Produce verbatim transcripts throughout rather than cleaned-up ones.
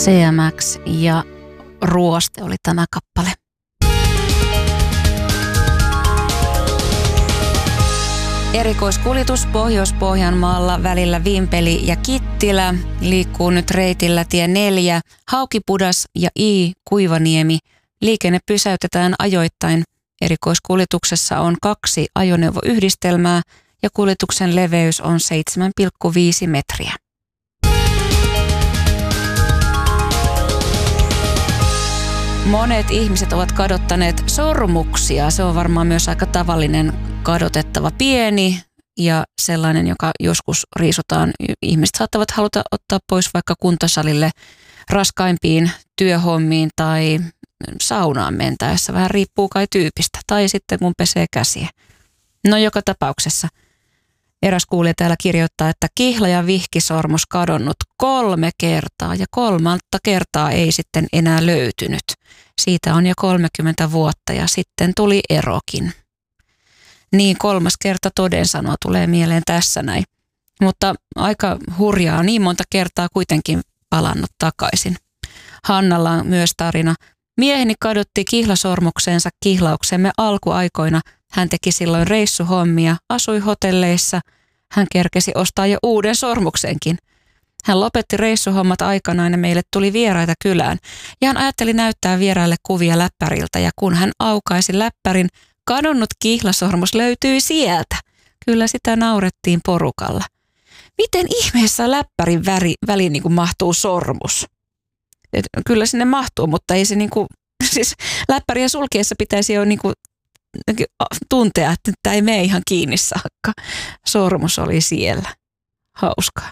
C M X ja Ruoste oli tämä kappale. Erikoiskuljetus Pohjois-Pohjanmaalla välillä Vimpeli ja Kittilä liikkuu nyt reitillä tie neljä, Haukipudas ja I Kuivaniemi. Liikenne pysäytetään ajoittain. Erikoiskuljetuksessa on kaksi ajoneuvoyhdistelmää ja kuljetuksen leveys on seitsemän pilkku viisi metriä. Monet ihmiset ovat kadottaneet sormuksia. Se on varmaan myös aika tavallinen kadotettava pieni ja sellainen, joka joskus riisutaan. Ihmiset saattavat haluta ottaa pois vaikka kuntosalille raskaimpiin työhommiin tai saunaan mentäessä. Vähän riippuu kai tyypistä. Tai sitten kun pesee käsiä. No joka tapauksessa. Eräs kuulija täällä kirjoittaa, että kihla- ja vihkisormus kadonnut kolme kertaa ja kolmatta kertaa ei sitten enää löytynyt. Siitä on jo kolmekymmentä vuotta ja sitten tuli erokin. Niin kolmas kerta todensanoa tulee mieleen tässä näin. Mutta aika hurjaa, niin monta kertaa kuitenkin palannut takaisin. Hannalla on myös tarina. Mieheni kadotti kihlasormuksensa kihlauksemme alkuaikoina. Hän teki silloin reissuhommia, asui hotelleissa. Hän kerkesi ostaa jo uuden sormuksenkin. Hän lopetti reissuhommat aikanaan ja meille tuli vieraita kylään. Ja hän ajatteli näyttää vieraille kuvia läppäriltä ja kun hän aukaisi läppärin, kadonnut kihlasormus löytyi sieltä. Kyllä sitä naurettiin porukalla. Miten ihmeessä läppärin väri, väliin niin kuin mahtuu sormus? Et kyllä sinne mahtuu, mutta ei se niin kuin, siis läppärien sulkiessa pitäisi jo niin kuin tuntea, että tämä ei mene ihan kiinni saakka. Sormus oli siellä. Hauskaa.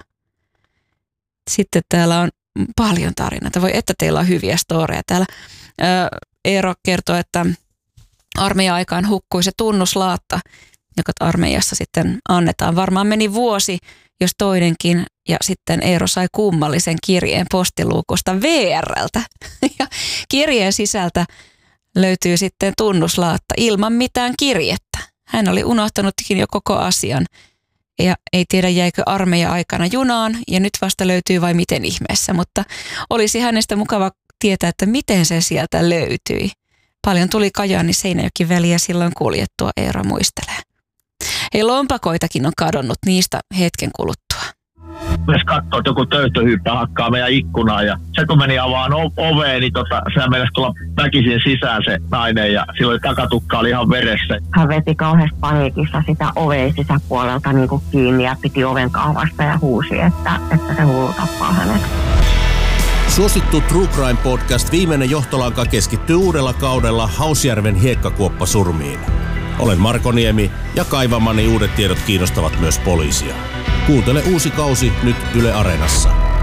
Sitten täällä on paljon tarinoita. Voi että teillä on hyviä storeja. Täällä ää, Eero kertoo, että armeija-aikaan hukkui se tunnuslaatta, joka armeijassa sitten annetaan. Varmaan meni vuosi, jos toinenkin. Ja sitten Eero sai kummallisen kirjeen postiluukusta V R:ltä. Ja kirjeen sisältä löytyy sitten tunnuslaatta ilman mitään kirjettä. Hän oli unohtanutkin jo koko asian. Ja ei tiedä jäikö armeija aikana junaan ja nyt vasta löytyy vai miten ihmeessä. Mutta olisi hänestä mukava tietää, että miten se sieltä löytyi. Paljon tuli Kajaani Seinäjoki väliä silloin kuljettua, Eero muistelee. Hei, lompakoitakin on kadonnut niistä hetken kuluttua. Myös katsoo, että joku töyttöhyyppä hakkaa meidän ikkunaa ja se kun meni avaan oveen, niin tota, sehän meinasi tulla väkisin sisään se nainen ja silloin takatukka oli ihan veressä. Hän veti kauheassa paniikissa sitä oveen sisäpuolelta niin kuin kiinni ja piti oven kahvasta ja huusi, että, että se hullu tappaa hänet. Suosittu True Crime Podcast Viimeinen johtolanka keskittyy uudella kaudella Hausjärven hiekkakuoppasurmiin. Olen Marko Niemi ja kaivamani uudet tiedot kiinnostavat myös poliisia. Kuuntele uusi kausi nyt Yle Areenassa.